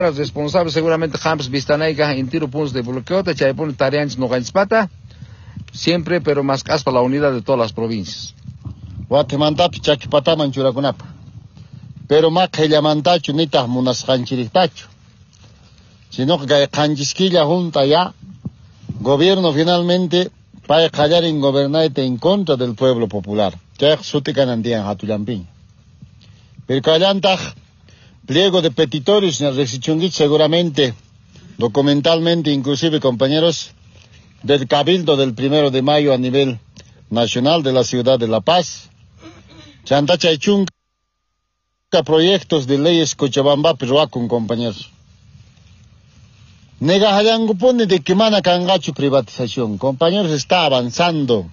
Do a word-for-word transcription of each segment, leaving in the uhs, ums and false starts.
responsable seguramente Hamps Vistanaiga en tiro puntos de bloqueo, te chaipon tareas no ganspata, siempre pero más cas para la unidad de todas las provincias. Guatemala pichakipata manchurakunapa. Pero más que la mandacho ni tas munas hanchiritacho. Sino que hanchiskilla junta ya, gobierno finalmente para callar en gobernarte en contra del pueblo popular. Que sutican andian hatulampiñ. Pero callantaj pliego de petitorios en el Rexichunguich seguramente, documentalmente, inclusive compañeros del Cabildo del primero de mayo a nivel nacional de la ciudad de La Paz, Chantacha y Chunca, proyectos de leyes Cochabamba, Peruacun, compañeros. Negajayangu pone de que mana cangacho privatización, compañeros, está avanzando.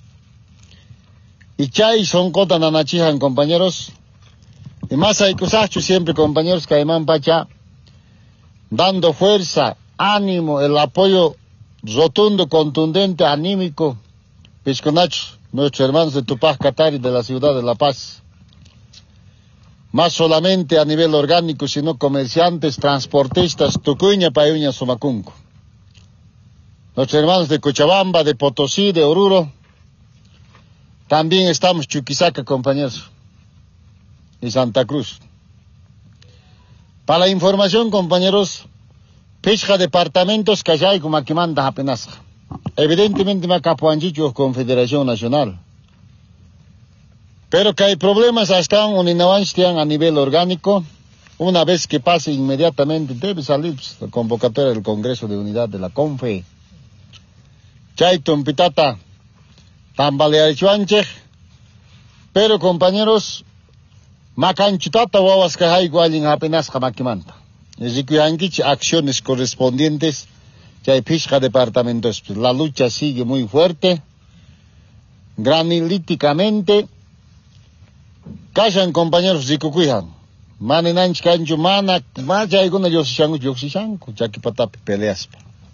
Y chay son cota nanachijan, compañeros. Y más hay cosas siempre, compañeros, Caimán Pacha, dando fuerza, ánimo, el apoyo rotundo, contundente, anímico, Pisconach, nuestros hermanos de Tupac Katari de la ciudad de La Paz. Más solamente a nivel orgánico, sino comerciantes, transportistas, Tucuña, Payuña, Somacunco. Nuestros hermanos de Cochabamba, de Potosí, de Oruro. También estamos Chuquisaca, compañeros. Y Santa Cruz. Para la información, compañeros, pesca departamentos que hay como aquí manda apenas. Evidentemente me capuanchicho Confederación Nacional. Pero que hay problemas hasta un inavancian a nivel orgánico. Una vez que pase inmediatamente debe salir la convocatoria del Congreso de Unidad de la CONFE. Chaiton pitata tambalear chuanche. Pero compañeros, macanchutata wawas que hay igual apenas jamakimanta. Es que hay acciones correspondientes que hay pesca departamentos. La lucha sigue muy fuerte, granilíticamente. Callan compañeros de Cucuyan. Maninanch cancho mana, maya alguna yosishangu yosishangu, ya que patapi peleas.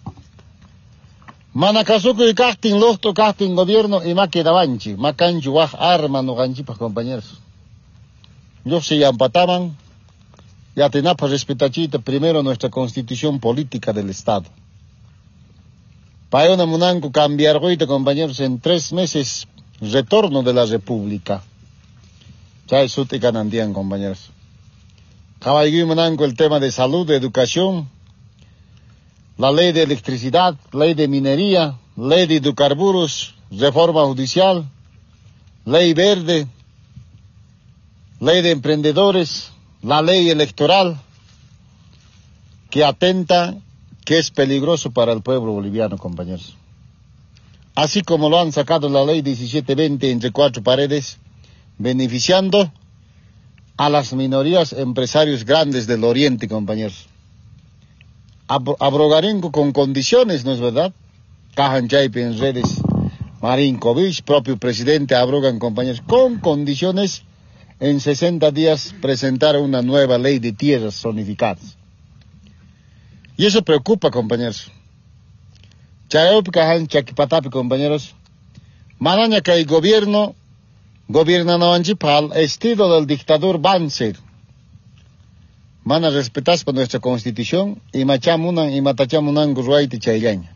Mana casuco y casting losto casting gobierno y ma quedabanchi, ma cancho waj arma no ganchipas compañeros. Yo se empataban, ya tenemos para respetachita primero nuestra constitución política del Estado. Payona Munanco cambiar hoy, compañeros, en tres meses, retorno de la República. Ya eso te ganandían, compañeros. Cabalgui Munanco el tema de salud, de educación, la ley de electricidad, ley de minería, ley de hidrocarburos, reforma judicial, ley verde, ley de emprendedores, la ley electoral, que atenta, que es peligroso para el pueblo boliviano, compañeros. Así como lo han sacado la ley diecisiete veinte entre cuatro paredes, beneficiando a las minorías empresarios grandes del oriente, compañeros. Ab abrogarengo con condiciones, ¿no es verdad? Cajan Chaipe en redes, Marín Covich, propio presidente, abrogan, compañeros, con condiciones. En sesenta días presentar una nueva ley de tierras zonificadas. Y eso preocupa, compañeros. Chayopikahan Chakipatapi, compañeros. Manaña que el gobierno gobierna Navanchipal, estilo del dictador Banzer. Mana respetas por nuestra constitución y machamunan y matachamunan gurruaiti chayllaña.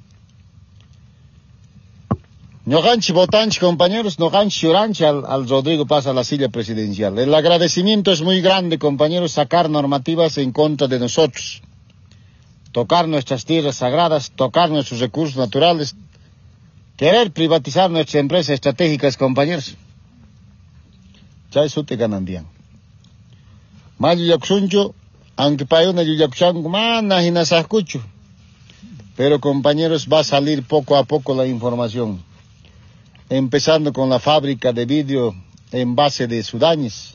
No ganchi votanchi, compañeros, no ganchi lloranchi al, al Rodrigo Paz a la silla presidencial. El agradecimiento es muy grande, compañeros, sacar normativas en contra de nosotros. Tocar nuestras tierras sagradas, tocar nuestros recursos naturales, querer privatizar nuestras empresas estratégicas, compañeros. Ya eso te ganandían. Mayo yaksuncho, aunque para una yuyakushangu, mana hinasascucho. Pero, compañeros, va a salir poco a poco la información. Empezando con la fábrica de vidrio en base de Sudáñez,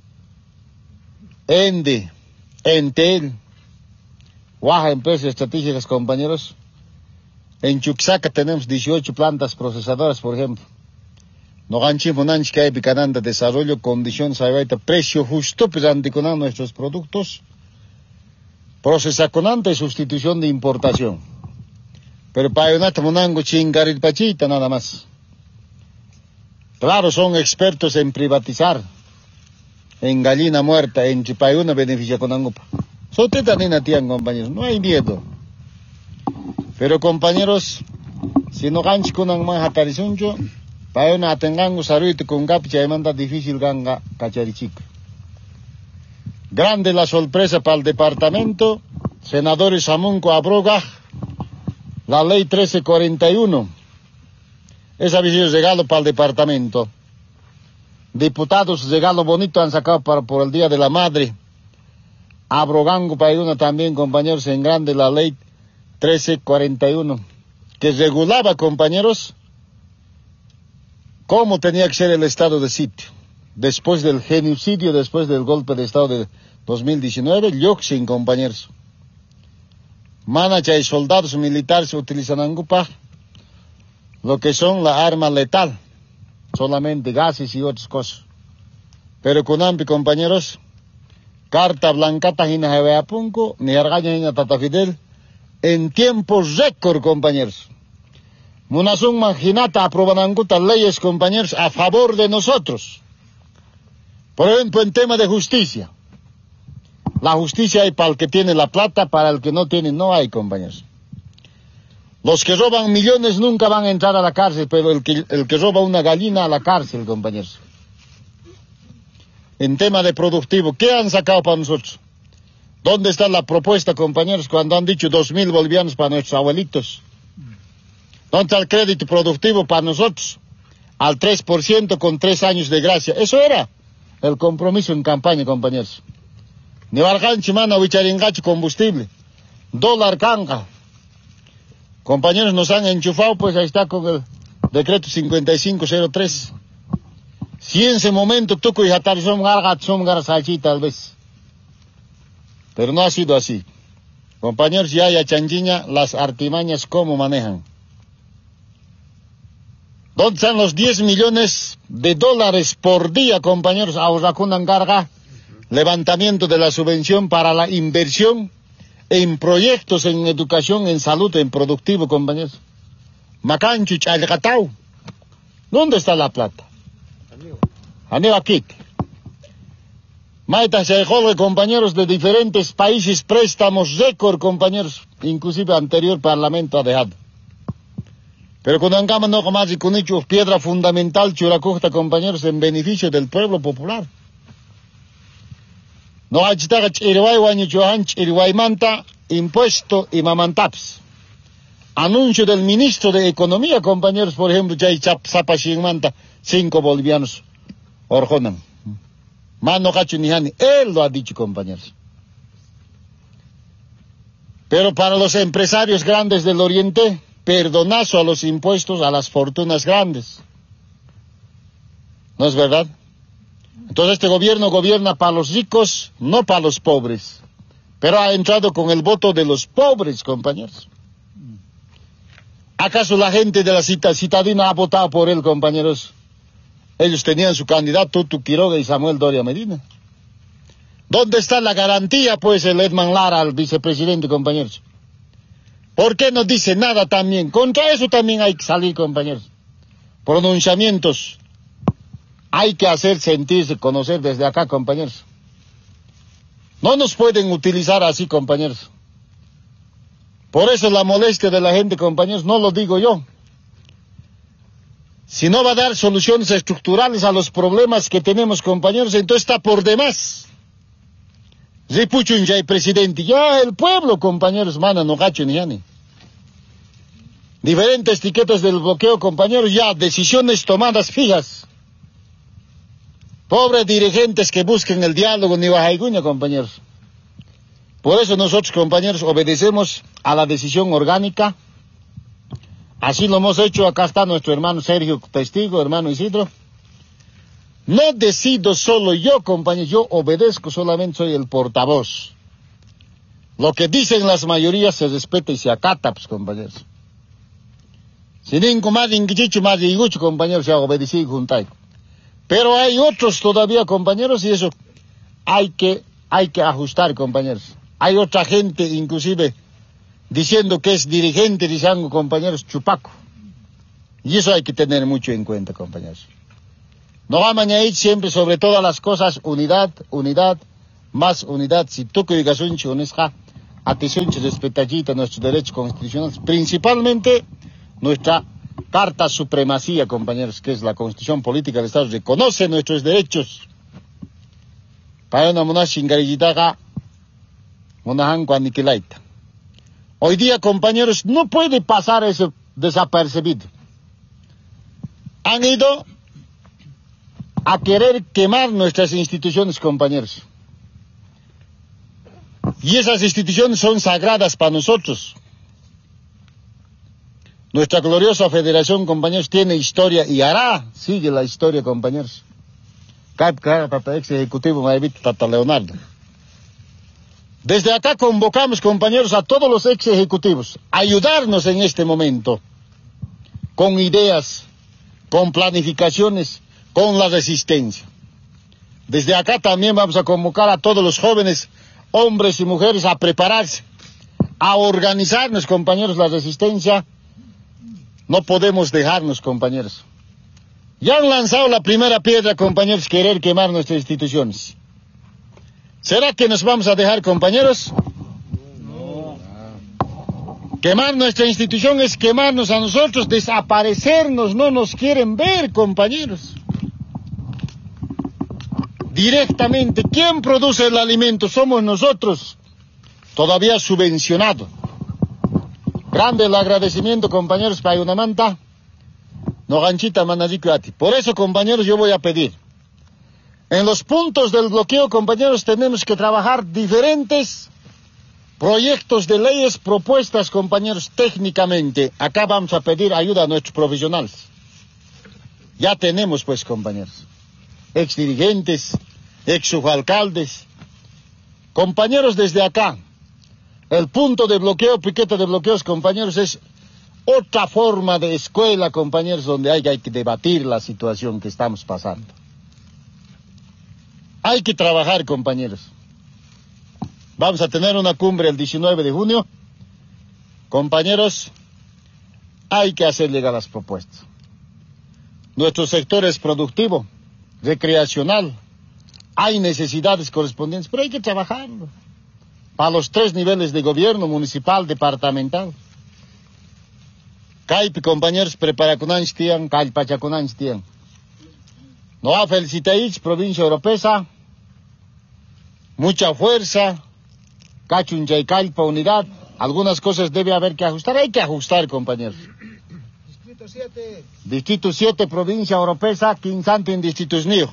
Ende, Entel, Guaja, empresas estratégicas, compañeros. En Chuquisaca tenemos dieciocho plantas procesadoras, por ejemplo. No ganchimo nanch que hay picananda, desarrollo, condiciones, ayvaita, precio justo, pues anticonan nuestros productos. Procesaconante y sustitución de importación. Pero para ayunata monango chingarit pachita nada más. Claro, son expertos en privatizar, en gallina muerta, en chipayuna beneficia con angupa. Soteta ni natian, compañeros, no hay miedo. Pero compañeros, si no ganch kunan man hatarisuncho, para una atengango saruito con gapicha manda difícil ganga cacharichico. Grande la sorpresa para el departamento, senadores Samunco abroga la ley trece cuarenta y uno. Ese ha sido regalo para el departamento. Diputados, regalo bonito han sacado para, por el Día de la Madre. Abrogando para una también, compañeros, en grande la ley trece cuarenta y uno, que regulaba, compañeros, cómo tenía que ser el estado de sitio. Después del genocidio, después del golpe de estado de dos mil diecinueve, Yoxin, compañeros. Manacha y soldados militares utilizan angupa lo que son la arma letal, solamente gases y otras cosas. Pero con ampi, compañeros, carta blanca tajina jebeapunco, ni argaña niña tatafidel, en tiempo récord, compañeros. Munazun Majinata aproban angutas leyes, compañeros, a favor de nosotros. Por ejemplo, en tema de justicia. La justicia hay para el que tiene la plata, para el que no tiene no hay, compañeros. Los que roban millones nunca van a entrar a la cárcel, pero el que, el que roba una gallina a la cárcel, compañeros. En tema de productivo, ¿qué han sacado para nosotros? ¿Dónde está la propuesta, compañeros, cuando han dicho dos mil bolivianos para nuestros abuelitos? ¿Dónde está el crédito productivo para nosotros? Al tres por ciento con tres años de gracia. Eso era el compromiso en campaña, compañeros. Ni Chimana, Huicharingacho, combustible. Dólar canga. Compañeros, nos han enchufado, pues ahí está con el decreto cincuenta y cinco cero tres. Si en ese momento tuco y hatar son gargat, son garsachi, tal vez. Pero no ha sido así. Compañeros, ya hay chanchiña las artimañas cómo manejan. ¿Dónde están los diez millones de dólares por día, compañeros? Ahorracunan garga. Levantamiento de la subvención para la inversión en proyectos, en educación, en salud, en productivo, compañeros. Macancho, Chalgatau. ¿Dónde está la plata? Aneo aquí. Maita se dejó, compañeros, de diferentes países, préstamos récord, compañeros. Inclusive anterior parlamento ha dejado. Pero con Angama no más y con hecho piedra fundamental, Churacusta, compañeros, en beneficio del pueblo popular. No hay chitaga chiriway guañuchuan chiriway manta, impuesto y mamantaps. Anuncio del ministro de Economía, compañeros, por ejemplo, Chay Chap Zapachín manta, cinco bolivianos, orjonan. Mano Cachunihani, él lo ha dicho, compañeros. Pero para los empresarios grandes del Oriente, perdonazo a los impuestos a las fortunas grandes. ¿No es verdad? Entonces este gobierno gobierna para los ricos, no para los pobres. Pero ha entrado con el voto de los pobres, compañeros. ¿Acaso la gente de la cita, citadina ha votado por él, compañeros? Ellos tenían su candidato, Tutu Quiroga y Samuel Doria Medina. ¿Dónde está la garantía, pues, el Edman Lara, al vicepresidente, compañeros? ¿Por qué no dice nada también? Contra eso también hay que salir, compañeros. Pronunciamientos. Hay que hacer sentirse, conocer desde acá, compañeros. No nos pueden utilizar así, compañeros. Por eso la molestia de la gente, compañeros, no lo digo yo. Si no va a dar soluciones estructurales a los problemas que tenemos, compañeros, entonces está por demás. Ripuchun ya hay presidente, ya el pueblo, compañeros, mana, no gacho ni yani. Diferentes etiquetas del bloqueo, compañeros, ya decisiones tomadas fijas. Pobres dirigentes que busquen el diálogo ni bajaiguña, compañeros. Por eso nosotros, compañeros, obedecemos a la decisión orgánica. Así lo hemos hecho. Acá está nuestro hermano Sergio, testigo, hermano Isidro. No decido solo yo, compañeros, yo obedezco, solamente soy el portavoz. Lo que dicen las mayorías se respeta y se acata, pues, compañeros. Si ningún más inquichicho más igucho, compañeros, se ha obedecido juntai. Pero hay otros todavía, compañeros, y eso hay que, hay que ajustar, compañeros. Hay otra gente, inclusive, diciendo que es dirigente, diciendo, compañeros, chupaco. Y eso hay que tener mucho en cuenta, compañeros. No vamos a añadir siempre sobre todas las cosas unidad, unidad, más unidad, si tú que digas un chonesja, atención, respetallita nuestros derechos constitucionales, principalmente nuestra Carta Supremacía, compañeros, que es la Constitución Política del Estado, reconoce nuestros derechos. Para una mona shingarillitaga, monahanco aniquilaita. Hoy día, compañeros, no puede pasar eso desapercibido. Han ido a querer quemar nuestras instituciones, compañeros. Y esas instituciones son sagradas para nosotros. Nuestra gloriosa federación, compañeros, tiene historia y hará, sigue la historia, compañeros. Ex ejecutivo Maevito Tata Leonardo. Desde acá convocamos, compañeros, a todos los ex ejecutivos a ayudarnos en este momento, con ideas, con planificaciones, con la resistencia. Desde acá también vamos a convocar a todos los jóvenes, hombres y mujeres, a prepararse, a organizarnos, compañeros, la resistencia. No podemos dejarnos, compañeros. Ya han lanzado la primera piedra, compañeros, querer quemar nuestras instituciones. ¿Será que nos vamos a dejar, compañeros? No. Quemar nuestra institución es quemarnos a nosotros, desaparecernos, no nos quieren ver, compañeros. Directamente, ¿quién produce el alimento? Somos nosotros, todavía subvencionado. Grande el agradecimiento, compañeros, para una manta. No ganchita manadicuati. Por eso, compañeros, yo voy a pedir. En los puntos del bloqueo, compañeros, tenemos que trabajar diferentes proyectos de leyes propuestas, compañeros, técnicamente. Acá vamos a pedir ayuda a nuestros profesionales. Ya tenemos, pues, compañeros, ex dirigentes, ex subalcaldes, compañeros, desde acá. El punto de bloqueo, piquete de bloqueos, compañeros, es otra forma de escuela, compañeros, donde hay, hay que debatir la situación que estamos pasando. Hay que trabajar, compañeros. Vamos a tener una cumbre el diecinueve de junio. Compañeros, hay que hacer llegar las propuestas. Nuestro sector es productivo, recreacional. Hay necesidades correspondientes, pero hay que trabajarlo. Para los tres niveles de gobierno, municipal, departamental. Caipi, compañeros, preparakunanchtian, calpachakunanchtian. No ha felicitáis, provincia europea. Mucha fuerza. Cachunchay, calpa, unidad. Algunas cosas debe haber que ajustar. Hay que ajustar, compañeros. Distrito siete. Distrito siete, provincia europea, quinzante en distritos Nio.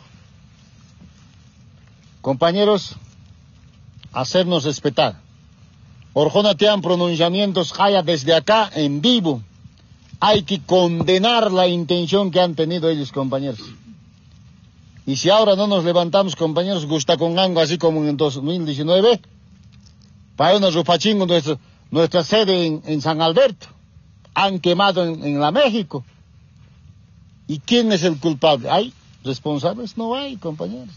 Compañeros, hacernos respetar. Orjona tean pronunciamientos haya desde acá en vivo. Hay que condenar la intención que han tenido ellos, compañeros. Y si ahora no nos levantamos, compañeros, gusta con Ango, así como en dos mil diecinueve, para una rupachingo, nuestra, nuestra sede en, en San Alberto, han quemado en, en la México. ¿Y quién es el culpable? ¿Hay responsables? No hay, compañeros.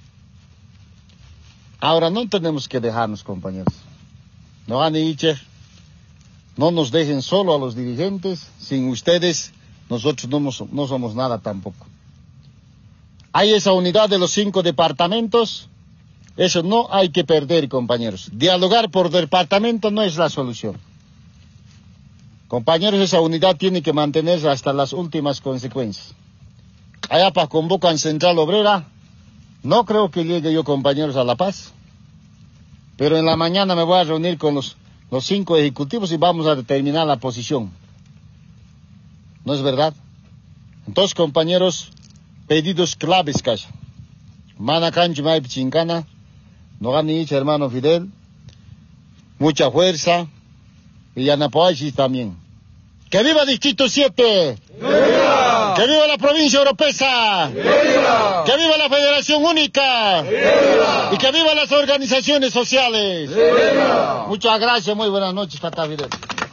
Ahora no tenemos que dejarnos, compañeros. No han dicho, no nos dejen solo a los dirigentes. Sin ustedes, nosotros no, no somos nada tampoco. Hay esa unidad de los cinco departamentos. Eso no hay que perder, compañeros. Dialogar por departamento no es la solución. Compañeros, esa unidad tiene que mantenerse hasta las últimas consecuencias. Allá para convocan Central Obrera. No creo que llegue yo, compañeros, a La Paz. Pero en la mañana me voy a reunir con los, los cinco ejecutivos y vamos a determinar la posición. ¿No es verdad? Entonces, compañeros, pedidos claves, Casa. Mana cancha, mai pichincana. No gani, hermano Fidel. Mucha fuerza. Y Yanapoachis también. ¡Que viva Distrito siete! ¡Que viva! ¡Que viva la provincia europea! ¡Que viva! ¡Que viva la Federación Única! ¡Que viva! ¡Y que viva las organizaciones sociales! ¡Que viva! Muchas gracias, muy buenas noches, Tata Fidel.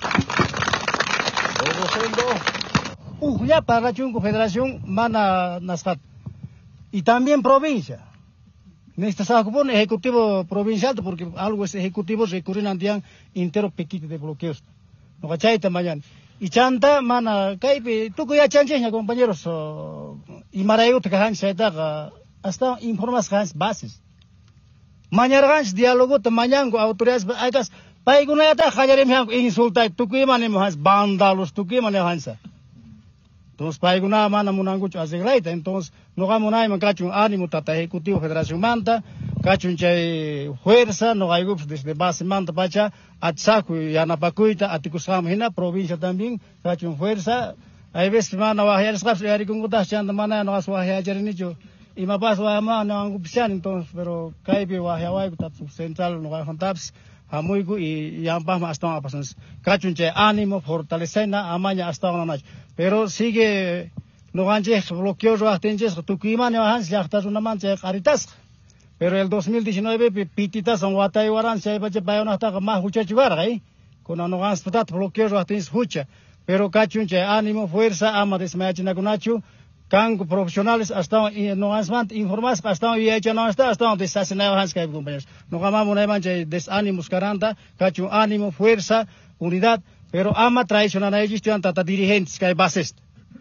Uh, ya para la Chunco Federación, mana Nastat. Y también provincia. Necesita un ejecutivo provincial, porque algo es ejecutivo, recurren andian entero pequite de bloqueos. No cachaita mañana. Y chanta, mana, caipe, tú que ya chancheña, compañeros, y marayo te cajan, hasta informas bases. mañargans diálogo te mañango autoridades aitas paigunata hajarim yang insulta tuki mane mohas bandalos tuki mane hansa. Entonces paiguna mana munangucho aseglaita entonces no gamunai man cachun ánimo tata ejecutivo federación manta cachun chay fuerza no hay grupos desde base manta pacha atsaku yanapakuita atikusam hina provincia también cachun fuerza hay veces mana wahayar skap yari kungutas chanda mana no aswa hajar nicho y más paso a mana angupsian entonces pero kaibe wahayawai kutat central no hay fantaps hamuigu y yampa hasta pasan cachun chay ánimo fortalecena amaña hasta una noche pero sigue no ganche bloqueo yo atenches tukima ne han se hasta una mancha caritas pero el dos mil diecinueve pititas son watay waran se bache bayon hasta más hucha chivar ahí con no gans patat bloqueo yo atenches hucha pero cachunche ánimo fuerza ama desmachina gunachu kango profesionales hasta no gans mant informas hasta y hecho no hasta hasta desasina hans kai compañeros no gamamos una mancha desánimos caranta cachu ánimo fuerza unidad pero ama traicionan a ellos tian tata dirigentes kai bases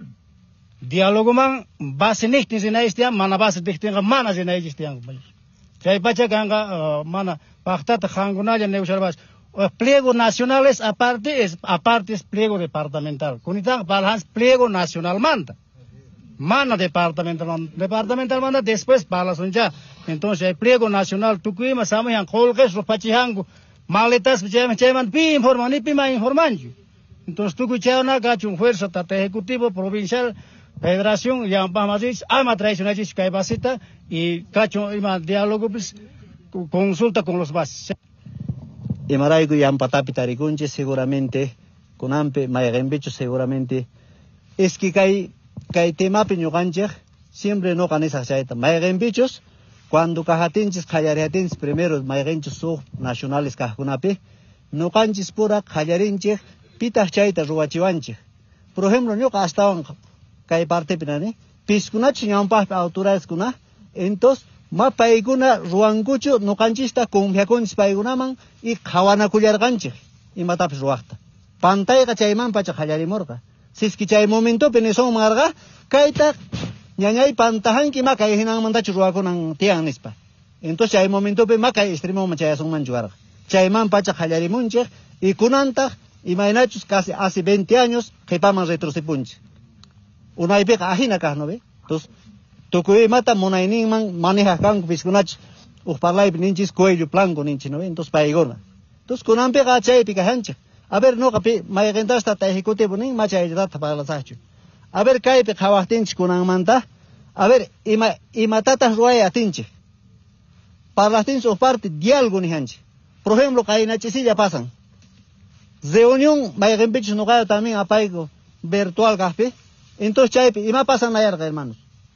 diálogo man base nicht in este mana base dichten mana in ellos tian kai pacha ganga mana pactata hangunaya neucharbas pliego nacionales aparte es aparte es pliego departamental kunita balans pliego nacional manda mana departamental departamental manda después balas ya entonces el pliego nacional tukuima sama yang kolges ro pachihangu maletas bicara ceman pi informani pi ma informanju entonces tuku chana gachun fuerza tata ejecutivo provincial federación yang pamasis ama traiciones kai basita y cacho ima diálogo pues consulta con los bases y maraigo yang patapitari kunche seguramente con ampe mayagembecho seguramente es que kai kai tema peñoganche siempre no canesa chaita mayagembechos cuando cajatinches cayareatinches primero mayagenchos so nacionales cajunape no canches pura cayarinche pita chaita ruachivanche por ejemplo yo hasta kai parte pinane piscuna chiñampa autoridades kuna entonces ma paiguna ruangucho no canchista con viacones paigunaman y kawana kuyar ganche y matap ruachta pantay kachayman pacha cayarimorga si es que chay momento peneso marga kaita ñañay pantahan ki makay hinang manda churuako nang tiang nispa entonces chay momento pe makay extremo machaya son manchuarga chay man pacha cayarimunche y kunanta y mainachos casi hace veinte años que paman retrocepunche una ipeca ajina ka no ve entonces Tukui mata monainin man maneja kango piskunach uparlay ninchis cuello blanco ninchi no entonces paigona entonces kunan pega chay pica hancha a ver no capi mayagenta hasta ta ejecutivo nin macha data para la sacho a ver kai pe khawahtinch kunan manta a ver ima ima tata ruaya tinche para las tinch parte diálogo ni hancha por ejemplo kai na chisilla pasan reunión mayagempich no cayo también a paigo virtual gaspe entonces chay ima pasan la yarga hermanos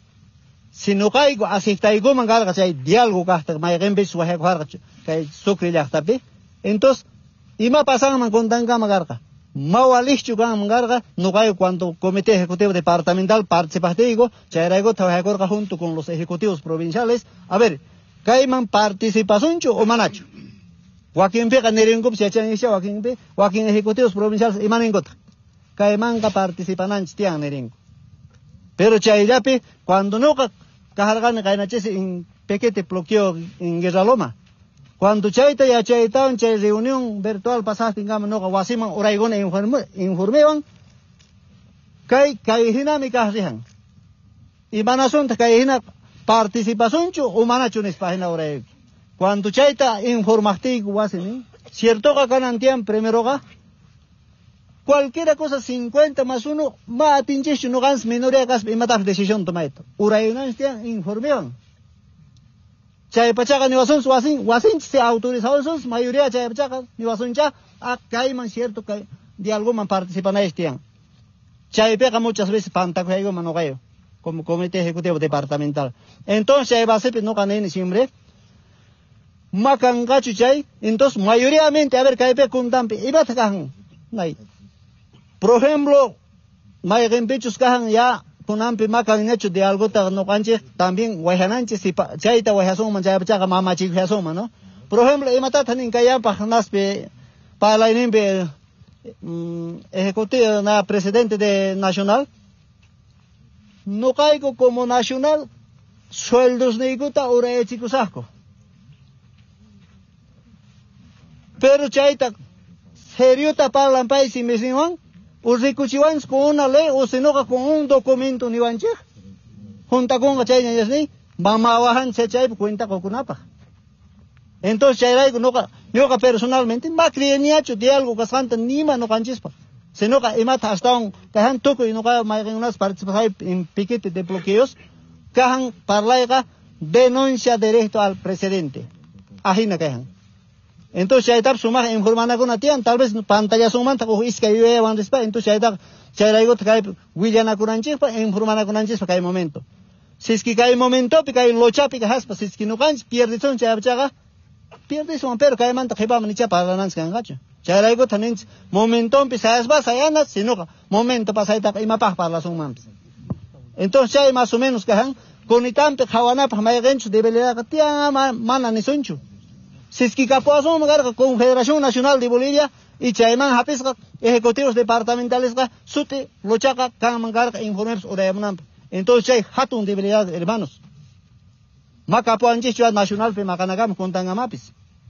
si no caigo así taigo mangarga chay diálogo gasta mayagempich suaje guarga kay sukri yachtape entonces ima pasan man contanga magarga mawalichu gan mangarga no caigo cuando comité ejecutivo departamental participativo chayraigo trabaja junto con los ejecutivos provinciales a ver caiman participación o manacho Joaquín Pega Neringum se echan isha Joaquín Pe Joaquín ejecutivos provinciales imaningot caiman ka participan tiang nering pero chayrape cuando no kahargan kainaches en pequete bloqueo en Guerraloma cuando chaita ya chaita en chay reunión virtual pasaste ngam no wasiman oraigona informe informewan kai kai hinami kahrihan y manason kai hina participación chu o manachunes página oraig cuando chaita informativo wasini cierto ka kanantian primero ga cualquier cosa cincuenta más uno ma atinches no gans minoría gas y matar decisión tomaito uraigona tian informewan chay pachaga ni wasun wasin wasin se autorizados mayoría chay pachaga ni wasun cha acá man cierto que de algo man participan este chay pega muchas veces panta que man no gallo como comité ejecutivo departamental entonces va a ser no ganen siempre makangachu chay entonces mayoritariamente a ver que pe kuntampi iba takan nai por ejemplo mayagempechos kahan ya kunampi makan hecho de algo ta no canche también guajananche si chaita guajason man chaya pachaga mama chi guajasoma no por ejemplo imata tanin kaya pa naspe pa la nimbe ejecutivo na presidente de nacional no caigo como nacional sueldos neiguta ora echikusako Pero chayta seriota parlan país y mesiwan, o ricuchiwan con una ley o se enoja con un documento ni vanche. Junta con la chayna yasni, mamawahan se chay cuenta con kunapa. Entonces chay no yo personalmente ma crieniacho de algo que santa nima no canchispa. Se enoja y mata hasta un cajan toco y no cae más en unas participaciones en piquete de bloqueos, cajan parlaiga denuncia directo al presidente. Ajina cajan. Entonces ya está suma informana con atian tal vez pantalla suman ta ko iska yo van respa entonces ya está ya la digo cae William con anches pa informana con anches pa cae momento. Si es que cae momento pi cae locha pi haspa si es que no can pierde son ya chaga pierde son pero cae manta que va manicha para nan kan gacho. Ya la digo tanin momento pi sa va sayana sino momento pa sa ta ima pa para la suman. Entonces ya más o menos cajan con itampe jawana pa mai gencho de belea katia mana ni soncho. Si es que capuazo magar Confederación Nacional de Bolivia y chayman hapisca ejecutivos departamentales ka sute lochaca kan mangar informes o de amnam. Entonces chay hatun debilidad hermanos. Ma capuanche ciudad nacional pe makanagam kontanga mapis.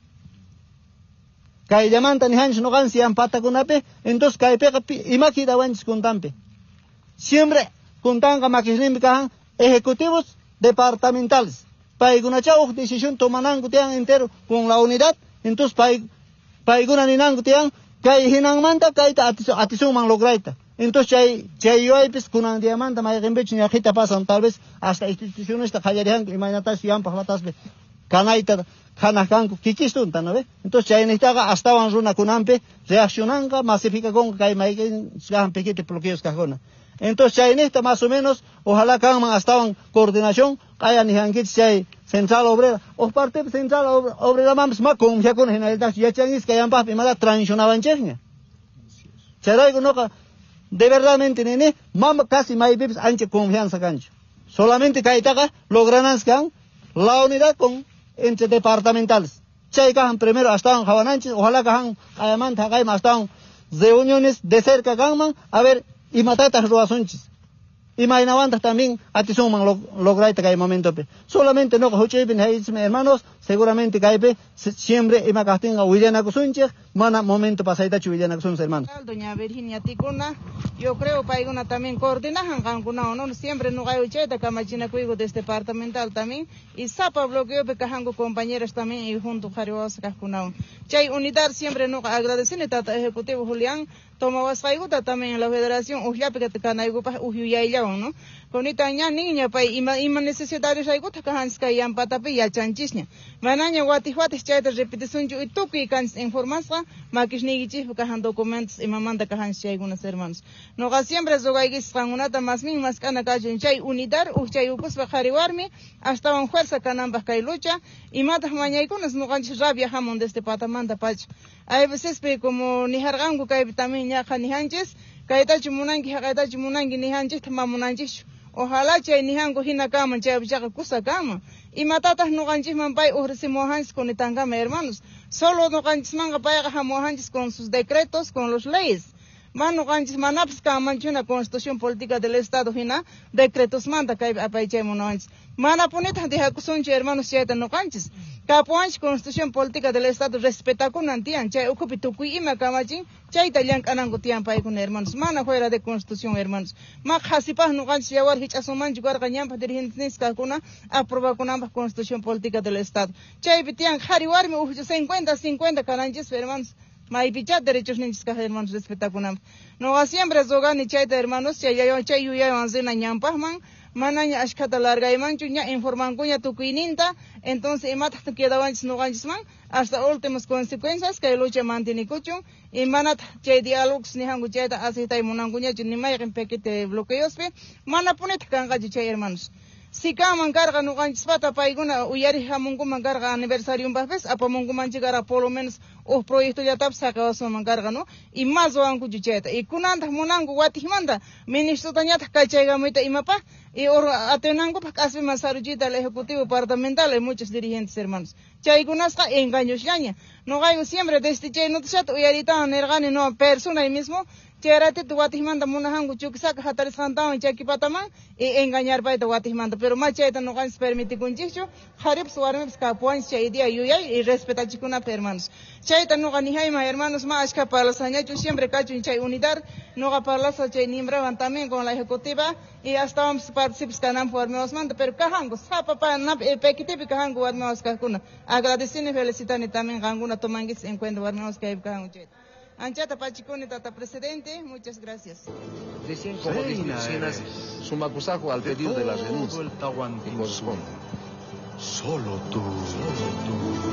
Kay llamanta ni hanch no gan si ampata kunape entonces kay pe imaki dawanch kontampe. Siempre kontanga makislim kan ejecutivos departamentales. Paiguna chao decisión tomanan gutian entero con la unidad entonces paig paiguna ninan gutian kai hinang manta kai ta atisuman lograita entonces chay chay yo pues kunan diamanta mai gembechi ya kita pasan tal vez hasta instituciones ta khayarihan imanata siam pahlatas be kanaita kanakan kikistun ta no ve entonces chay necesita hasta van runa kunampe reaccionanga masifica con kai mai gan pequete bloqueos cajona. Entonces chay necesita más o menos ojalá que estaban coordinación haya ni hangit chay central obrera o parte central obrera mams ma con ya con generalidad ya changis que yampa pimada transicionaban chesnya. Chay no de verdadmente nene mam casi mai bips anche confianza cancho. Solamente kaitaka logranan kan la unidad con entre departamentales. Chay kahan primero estaban javananches ojalá kahan ayaman tagay más estaban reuniones de cerca ganman a ver y matatas roasunchis. Imaginaban también a ti suman lograr este momento. Solamente no coge hermanos, seguramente caipe siempre y macastinga William Akusunche, mana momento pasaita William Akusunche hermanos. Doña Virginia Ticuna, yo creo paiguna también coordinajan con no siempre no hay ucheta camachina cuigo de este departamental también y sapa bloqueo pecajango compañeros también y junto jarios cascunao. Chay unidad siempre no agradecen tata ejecutivo Julián tomaba faiguta también en la federación ujiape que te canaigo pa ujiya no con esta niña pa ima ima necesitarios hay gusta kahans kayan patape ya chanchisnya mananya wati wati chaita repetición yo ituki kan informasa makishni gichi kahan documentos ima manda kahans chay algunos hermanos no ga siempre zogaigis kangunata más min más kana kajen chay unidad uchay upus bajariwarmi hasta un fuerza kanamba kay lucha y mata mañay kunas no ganch rabia hamon de este patamanda pach hay veces pe como ni hargangu kay también ya khanihanches kayta chimunangi kayta chimunangi ni hanches tamamunanchi ojalá chay ni hango hina kama chay bichaga kusa kama y matatas no ganchis manpay ursi mohans con itangama hermanos solo no ganchis manga payaga hamohanchis con sus decretos con los leyes mano ganchis manaps kama una constitución política del estado hina decretos manda kay apay chay monohanchis mana punita de hakusunchi hermanos chayta no ganchis Capuanch Constitución Política del Estado respeta con antian, chay ocupi tukui ima kamachin, chay talyan anango tian pay con hermanos, mana fuera de Constitución hermanos. Mak hasipah no ganch yawar hich asuman jugar ganyan pa dirigentes kakuna, aproba con ambas Constitución Política del Estado. Chay bitian hariwar me ujo cincuenta cincuenta cananches hermanos. May pichat derechos ninchis ka hermanos respeta con ambas. No va siempre zoga ni chay hermanos, chay yayo chay yuya wanzena nyampah man. Mananya ashkata larga iman chunya informan kunya tukuininta entonces imata quedaban no ganchis man hasta últimas consecuencias que lucha mantini kuchun y manat chay diálogos ni hangu chayta asita imunan kunya chuni may pequete bloqueos pe mana punet kanga chay hermanos si kaman carga no ganchis pata paiguna uyari hamungu man carga aniversario mbafes apa mungu man chigara por lo menos o proyecto ya tap saca so man carga no y más o angu chayta y kunanda munangu watihmanda ministro tanyata kachayga muita imapa y ahora atenango para casi más arujita el ejecutivo departamental hay muchos dirigentes hermanos chay kunasqa engaños yaña no hay siempre desde chay no te chato y ahorita nergani no persona ahí mismo Cherate tu watihmanda munahangu chuksak hataris hantawan chakipataman e engañar paita watihmanda. Pero más chaita no ganas permitir kunchicho, harips warmips kapuans chaidia yuyay y respetachikuna hermanos. Chaita no ganihaima hermanos más que para los años siempre cacho en chay unidad, no para las chay nimbraban también con la ejecutiva y hasta vamos participar canam formos manda, pero kahangu sapa pa na pekitipi kahangu warmos kakuna. Agradecendo y felicitando también kanguna tomangis en cuenta warmos que kahangu chaita. Anchata Pachicone, Tata Presidente, muchas gracias. Recién como disciplinas, sumacusajo al pedido de la renuncia. El Tahuantinsuyo. Corresponde. Solo tú. Solo tú.